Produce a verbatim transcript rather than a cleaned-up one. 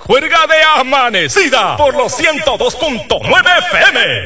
Juerga de amanecida por los ciento dos punto nueve F M.